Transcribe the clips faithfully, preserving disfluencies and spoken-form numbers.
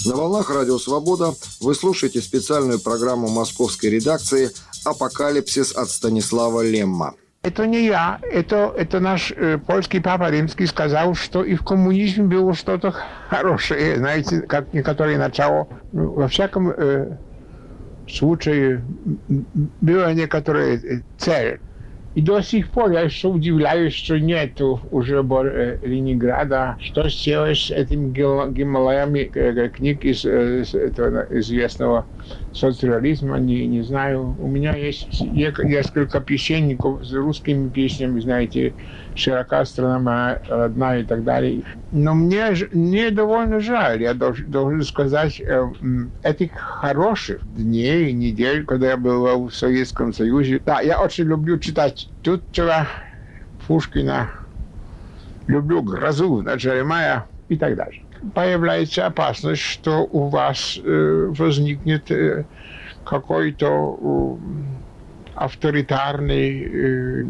На волнах Радио Свобода вы слушаете специальную программу московской редакции «Апокалипсис» от Станислава Лемма. Это не я, это, это наш э, польский папа римский сказал, что и в коммунизме было что-то хорошее. Знаете, как некоторые начало. Ну, во всяком э, случае была некоторая цель. И до сих пор я еще удивляюсь, что нету уже э, Ленинграда. Что сделать с этими гималаями э, книг из, э, из этого известного соцреализма, не, не знаю. У меня есть несколько песенников с русскими песнями, знаете, «Широка страна моя родная» и так далее. Но мне, мне довольно жаль, я должен, должен сказать, э, этих хороших дней, недель, когда я был в Советском Союзе. Да, я очень люблю читать Тютчева, Пушкина, люблю «Грозу» на Джеремая и так далее. Появляется опасность, что у вас э, возникнет э, какой-то э, авторитарный э,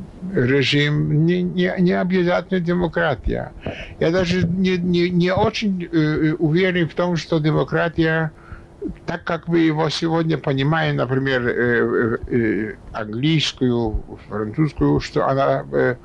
режим, не, не, не обязательно демократия. Я даже не, не, не очень э, уверен в том, что демократия, так как мы его сегодня понимаем, например, э, э, английскую, французскую, что она э,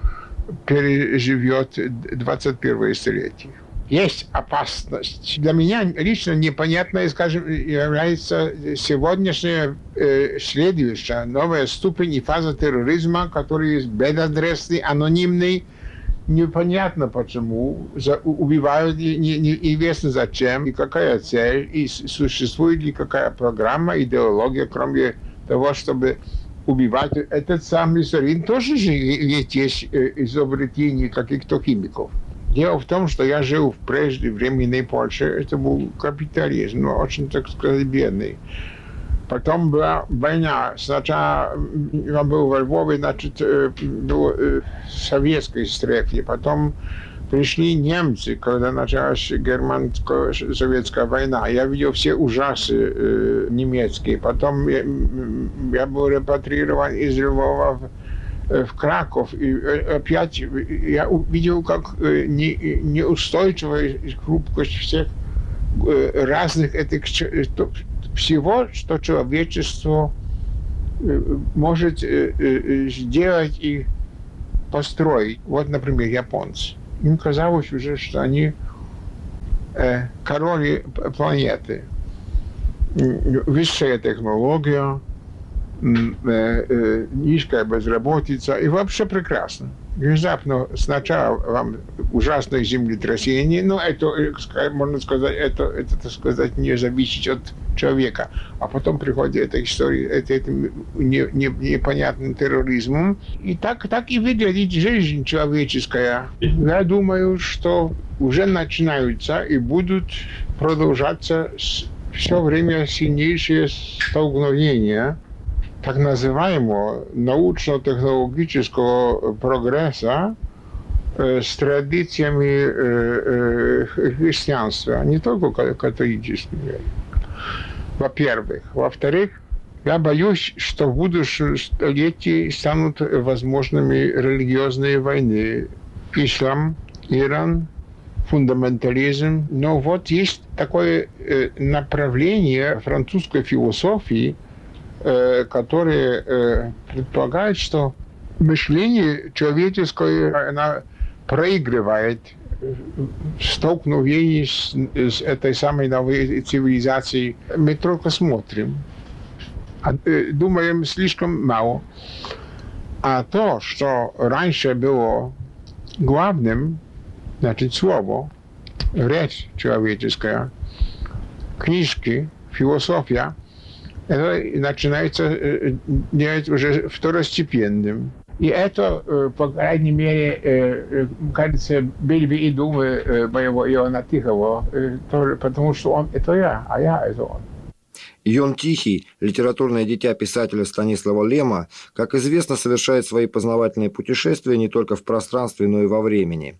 переживет двадцать первое столетие. Есть опасность. Для меня лично непонятной, скажем, является сегодняшняя э, следующая новая ступень и фаза терроризма, который есть безадресный, анонимный. Непонятно почему, за, убивают и не, не, известно зачем, и какая цель, и существует ли какая программа, идеология, кроме того, чтобы убивать. Этот самый Сорин тоже же ведь есть э, изобретение каких-то химиков. Дело в том, что я жил в преждевременной Польше, это был капитализм, но очень, так сказать, бедный. Потом была война. Сначала я был во Львове, значит, был в советской стрефе. Потом пришли немцы, когда началась германско-советская война. Я видел все ужасы э, немецкие. Потом я, я был репатрирован из Львова в в Краков, и опять я увидел, как неустойчивая хрупкость всех разных этих всего, что человечество может сделать и построить. Вот, например, японцы. Им казалось уже, что они короли планеты. Высшая технология, низкая безработица, и вообще прекрасно. Внезапно сначала вам ужасное землетрясение, но это, можно сказать, это, это, так сказать, не зависит от человека. А потом приходит эта история, это, это не, не, непонятным терроризмом. И так, так и выглядит жизнь человеческая. Я думаю, что уже начинаются и будут продолжаться все время сильнейшие столкновения так называемого научно-технологического прогресса э, с традициями э, э, христианства, не только католическим. Во-первых. Во-вторых, я боюсь, что в будущем столетии станут возможными религиозные войны. Ислам, Иран, фундаментализм. Но вот есть такое э, направление французской философии, которые э, предполагают, что мышление человеческое она проигрывает в столкновении с, с этой самой новой цивилизацией. Мы только смотрим, а, э, думаем слишком мало. А то, что раньше было главным, значит, слово, речь человеческая, книжки, философия, это начинается делать уже второстепенным. И это, по крайней мере, кажется, были бы и думы моего Иоанна Тихого, потому что он – это я, а я – это он. Иоанн Тихий, литературное дитя писателя Станислава Лемма, как известно, совершает свои познавательные путешествия не только в пространстве, но и во времени.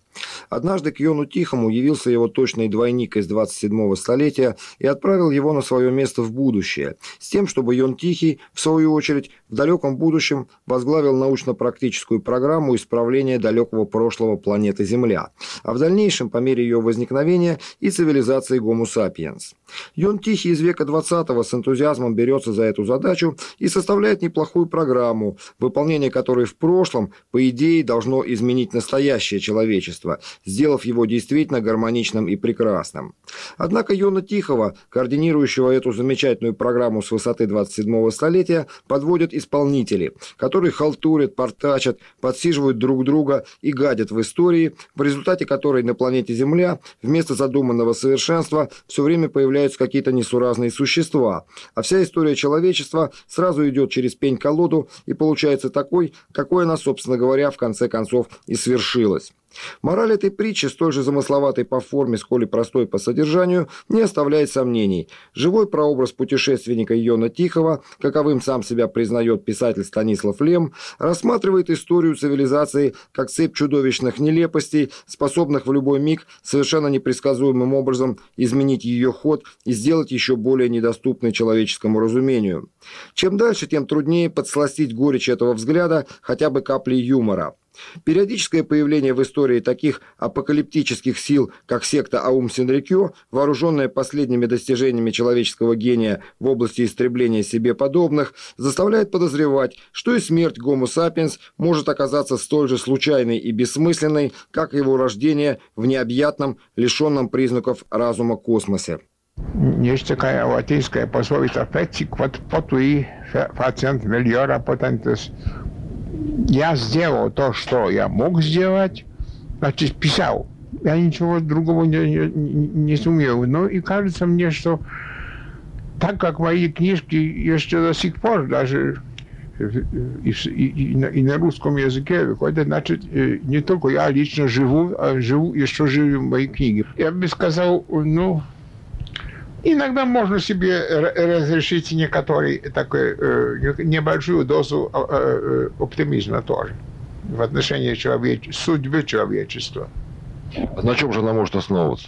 Однажды к Йону Тихому явился его точный двойник из двадцать седьмого столетия и отправил его на свое место в будущее, с тем, чтобы Йон Тихий, в свою очередь, в далеком будущем возглавил научно-практическую программу исправления далекого прошлого планеты Земля, а в дальнейшем, по мере ее возникновения, и цивилизации Homo sapiens. Йон Тихий из века двадцатого с энтузиазмом берется за эту задачу и составляет неплохую программу, выполнение которой в прошлом, по идее, должно изменить настоящее человечество, сделав его действительно гармоничным и прекрасным. Однако Йона Тихого, координирующего эту замечательную программу с высоты двадцать седьмого столетия, подводят исполнители, которые халтурят, портачат, подсиживают друг друга и гадят в истории, в результате которой на планете Земля вместо задуманного совершенства все время появляются какие-то несуразные существа, а вся история человечества сразу идет через пень-колоду и получается такой, какой она, собственно говоря, в конце концов и свершилась. Мораль этой притчи, столь же замысловатой по форме, сколь и простой по содержанию, не оставляет сомнений. Живой прообраз путешественника Йона Тихого, каковым сам себя признает писатель Станислав Лем, рассматривает историю цивилизации как цепь чудовищных нелепостей, способных в любой миг совершенно непредсказуемым образом изменить ее ход и сделать еще более недоступной человеческому разумению. Чем дальше, тем труднее подсластить горечь этого взгляда хотя бы каплей юмора. Периодическое появление в истории таких апокалиптических сил, как секта Аум Синрикё, вооруженная последними достижениями человеческого гения в области истребления себе подобных, заставляет подозревать, что и смерть Homo sapiens может оказаться столь же случайной и бессмысленной, как его рождение в необъятном, лишенном признаков разума космосе. Есть такая латинская пословица «Feci quod potui faciant meliora potentes». Я сделал то, что я мог сделать, значит, писал. Я ничего другого не, не, не сумел. Но и кажется мне, что так как мои книжки еще до сих пор даже и, и, и, на, и на русском языке выходят, значит, не только я лично живу, а живу, еще живу в моей книге. Я бы сказал, ну, иногда можно себе разрешить некоторый такой э, небольшую дозу э, оптимизма тоже в отношении человеч... судьбы человечества. А на чем же она может основываться?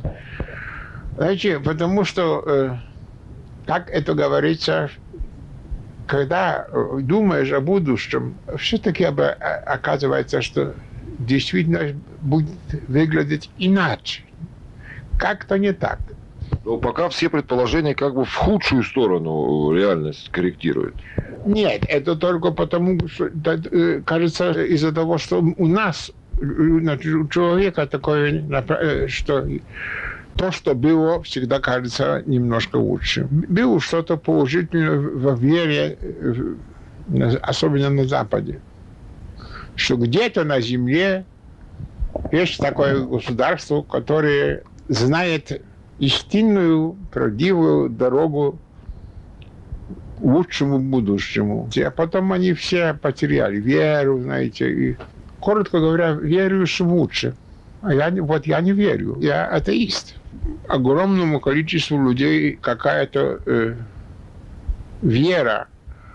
Знаете, потому что, э, как это говорится, когда думаешь о будущем, все-таки оказывается, что действительно будет выглядеть иначе. Как-то не так. Но пока все предположения как бы в худшую сторону реальность корректируют. Нет, это только потому, что, кажется, из-за того, что у нас, у человека такое, что то, что было, всегда кажется немножко лучше. Было что-то положительное в вере, особенно на Западе, что где-то на земле есть такое государство, которое знает истинную, правдивую дорогу к лучшему будущему. А потом они все потеряли веру, знаете. И, коротко говоря, веруешь в лучше. А я, вот я не верю. Я атеист. Огромному количеству людей какая-то э, вера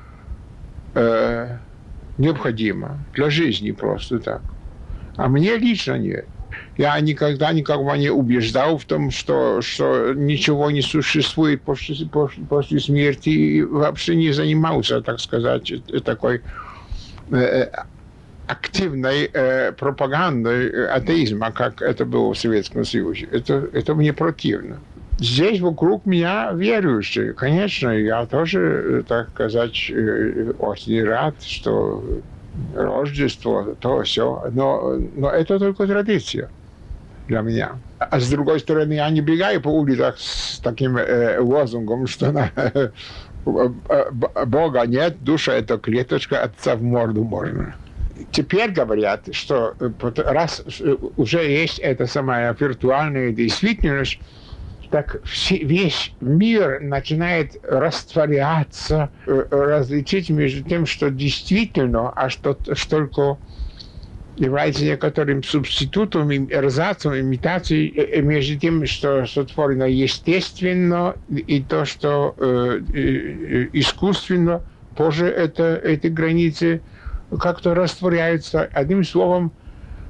э, необходима для жизни просто так. А мне лично нет. Я никогда никого не убеждал в том, что, что ничего не существует после, после, после смерти, и вообще не занимался, так сказать, такой э, активной э, пропагандой атеизма, как это было в Советском Союзе. Это, это мне противно. Здесь вокруг меня верующие. Конечно, я тоже, так сказать, очень рад, что Рождество, то все, но, но это только традиция для меня. А с другой стороны, я не бегаю по улицах с таким э, лозунгом, что на, э, Бога нет, душа это клеточка, отца в морду можно. Теперь говорят, что раз уже есть эта самая виртуальная действительность, так весь мир начинает растворяться, различить между тем, что действительно, а что, что только является некоторым субститутом, эрзацем, имитацией, между тем, что сотворено естественно, и то, что э, искусственно, позже это, эти границы как-то растворяются. Одним словом,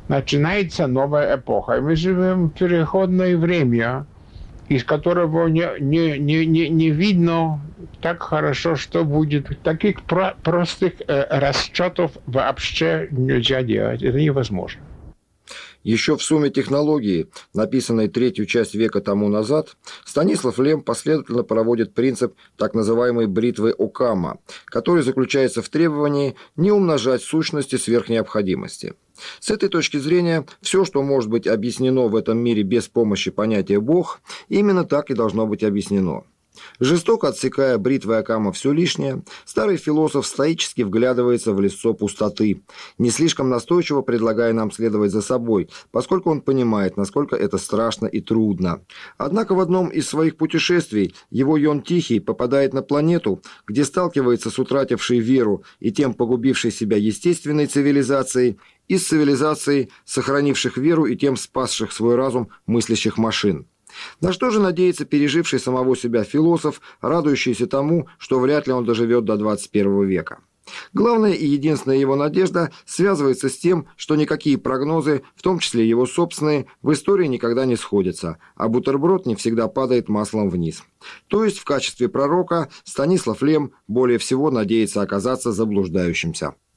начинается новая эпоха. И мы живем в переходное время, из которого не, не, не, не, не видно так хорошо, что будет. Таких про- простых э, расчетов вообще нельзя делать. Это невозможно. Еще в «Сумме технологии», написанной третью часть века тому назад, Станислав Лем последовательно проводит принцип так называемой бритвы Оккама, который заключается в требовании не умножать сущности сверх необходимости. С этой точки зрения, все, что может быть объяснено в этом мире без помощи понятия «Бог», именно так и должно быть объяснено. Жестоко отсекая бритвой Оккама все лишнее, старый философ стоически вглядывается в лицо пустоты, не слишком настойчиво предлагая нам следовать за собой, поскольку он понимает, насколько это страшно и трудно. Однако в одном из своих путешествий его Йон Тихий попадает на планету, где сталкивается с утратившей веру и тем погубившей себя естественной цивилизацией, и с цивилизацией, сохранивших веру и тем спасших свой разум мыслящих машин. На что же надеется переживший самого себя философ, радующийся тому, что вряд ли он доживет до двадцать первого века? Главная и единственная его надежда связывается с тем, что никакие прогнозы, в том числе его собственные, в истории никогда не сходятся, а бутерброд не всегда падает маслом вниз. То есть в качестве пророка Станислав Лем более всего надеется оказаться заблуждающимся.